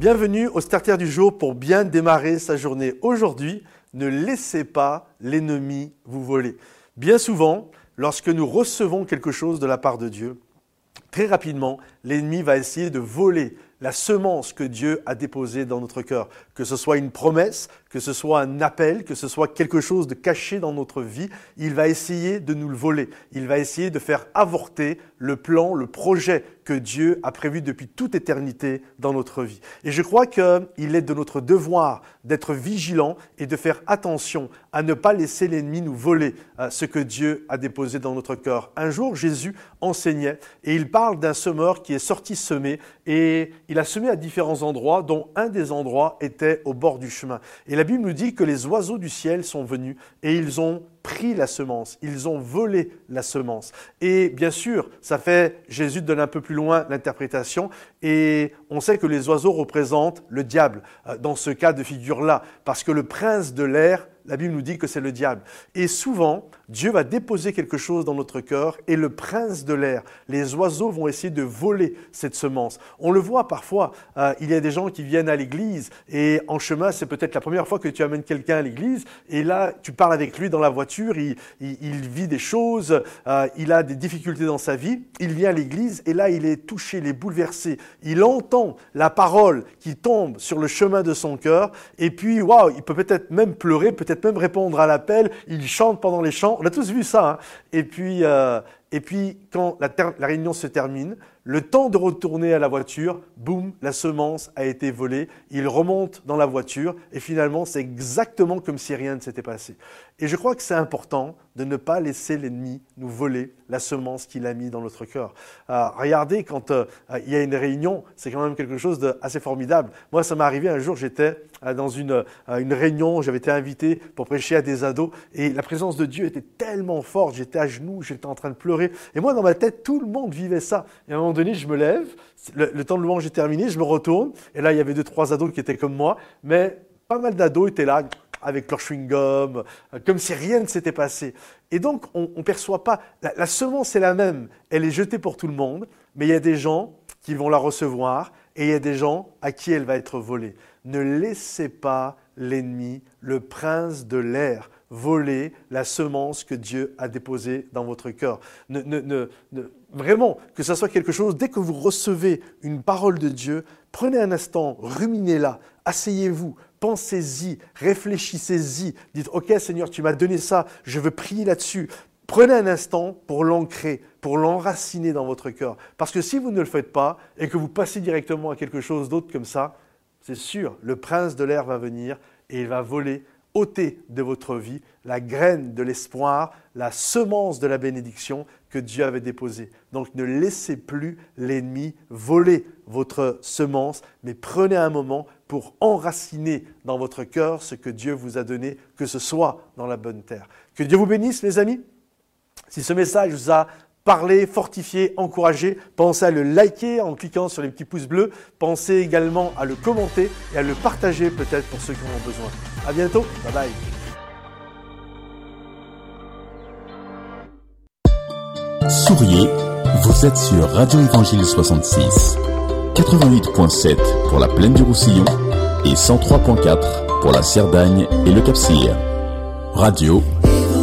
Bienvenue au Starter du jour pour bien démarrer sa journée. Aujourd'hui, ne laissez pas l'ennemi vous voler. Bien souvent, lorsque nous recevons quelque chose de la part de Dieu, très rapidement, l'ennemi va essayer de voler la semence que Dieu a déposée dans notre cœur. Que ce soit une promesse, que ce soit un appel, que ce soit quelque chose de caché dans notre vie, il va essayer de nous le voler. Il va essayer de faire avorter le plan, le projet que Dieu a prévu depuis toute éternité dans notre vie. Et je crois qu'il est de notre devoir d'être vigilant et de faire attention à ne pas laisser l'ennemi nous voler ce que Dieu a déposé dans notre cœur. Un jour, Jésus enseignait et il parle d'un semeur qui est sorti semer et il a semé à différents endroits, dont un des endroits était au bord du chemin. Et la Bible nous dit que les oiseaux du ciel sont venus et ils ont pris la semence, ils ont volé la semence. Et bien sûr, Jésus donne un peu plus loin l'interprétation et on sait que les oiseaux représentent le diable dans ce cas de figure-là, parce que le prince de l'air, la Bible nous dit que c'est le diable. Et souvent, Dieu va déposer quelque chose dans notre cœur et le prince de l'air, les oiseaux vont essayer de voler cette semence. On le voit parfois, il y a des gens qui viennent à l'église et en chemin, c'est peut-être la première fois que tu amènes quelqu'un à l'église et là, tu parles avec lui dans la voiture, il vit des choses, il a des difficultés dans sa vie, il vient à l'église et là, il est touché, il est bouleversé. Il entend la parole qui tombe sur le chemin de son cœur et puis, waouh, il peut peut-être même pleurer, peut-être même répondre à l'appel, il chante pendant les chants, on a tous vu ça. Hein. Et puis, quand la réunion se termine, le temps de retourner à la voiture, boum, la semence a été volée, il remonte dans la voiture et finalement, c'est exactement comme si rien ne s'était passé. Et je crois que c'est important de ne pas laisser l'ennemi nous voler la semence qu'il a mis dans notre cœur. Regardez, quand il y a une réunion, c'est quand même quelque chose d'assez formidable. Moi, ça m'est arrivé un jour, j'étais dans une réunion, j'avais été invité pour prêcher à des ados et la présence de Dieu était tellement forte, j'étais à genoux, j'étais en train de pleurer. Et moi, dans ma tête, tout le monde vivait ça. Et à un moment donné, je me lève, le temps de louange est terminé, je me retourne et là, il y avait 2-3 ados qui étaient comme moi, mais pas mal d'ados étaient là, avec leur chewing-gum, comme si rien ne s'était passé. Et donc, on ne perçoit pas, la semence est la même, elle est jetée pour tout le monde, mais il y a des gens qui vont la recevoir et il y a des gens à qui elle va être volée. Ne laissez pas l'ennemi, le prince de l'air, voler la semence que Dieu a déposée dans votre cœur. Vraiment, que ça soit quelque chose, dès que vous recevez une parole de Dieu, prenez un instant, ruminez-la, asseyez-vous, pensez-y, réfléchissez-y, dites « Ok Seigneur, tu m'as donné ça, je veux prier là-dessus ». Prenez un instant pour l'ancrer, pour l'enraciner dans votre cœur. Parce que si vous ne le faites pas et que vous passez directement à quelque chose d'autre comme ça, c'est sûr, le prince de l'air va venir et il va voler, ôter de votre vie la graine de l'espoir, la semence de la bénédiction que Dieu avait déposée. Donc ne laissez plus l'ennemi voler votre semence, mais prenez un moment pour enraciner dans votre cœur ce que Dieu vous a donné, que ce soit dans la bonne terre. Que Dieu vous bénisse, les amis. Si ce message vous a parlé, fortifié, encouragé, pensez à le liker en cliquant sur les petits pouces bleus. Pensez également à le commenter et à le partager peut-être pour ceux qui en ont besoin. À bientôt. Bye bye. Souriez, vous êtes sur Radio Évangile 66, 88.7 pour la plaine du Roussillon et 103.4 pour la Cerdagne et le Cap-Cyr. Radio